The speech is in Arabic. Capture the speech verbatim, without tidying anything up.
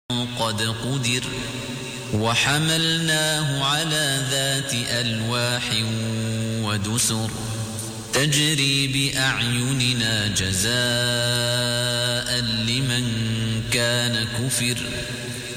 قد قدر وحملناه على ذات ألواح ودسر تجري بأعيننا جزاء لمن كان كفر